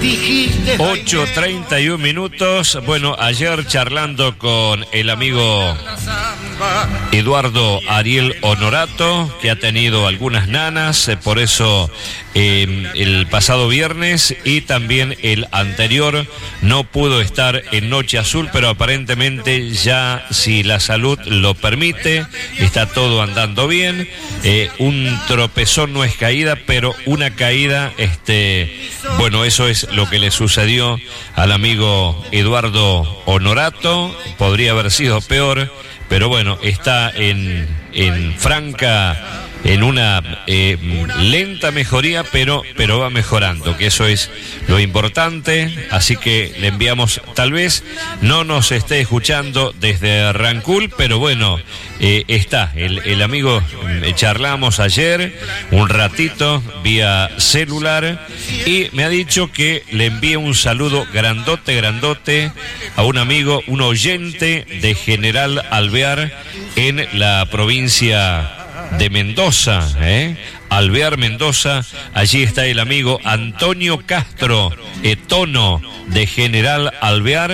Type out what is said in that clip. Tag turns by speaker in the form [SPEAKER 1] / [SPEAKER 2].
[SPEAKER 1] 8:31 minutos. Bueno, ayer charlando con el amigo Eduardo Ariel Honorato, que ha tenido algunas nanas, por eso el pasado viernes y también el anterior no pudo estar en Noche Azul, pero aparentemente ya, si la salud lo permite, está todo andando bien. Un tropezón no es caída, pero una caída, bueno, eso es lo que le sucedió al amigo Eduardo Honorato. Podría haber sido peor, pero bueno, está en franca, en una lenta mejoría, pero va mejorando, que eso es lo importante. Así que le enviamos, tal vez no nos esté escuchando desde Rancul, pero bueno, está el amigo, charlamos ayer un ratito vía celular y me ha dicho que le envíe un saludo grandote a un amigo, un oyente de General Alvear en la provincia de Mendoza, Alvear, Mendoza. Allí está el amigo Antonio Castro, Tono, de General Alvear.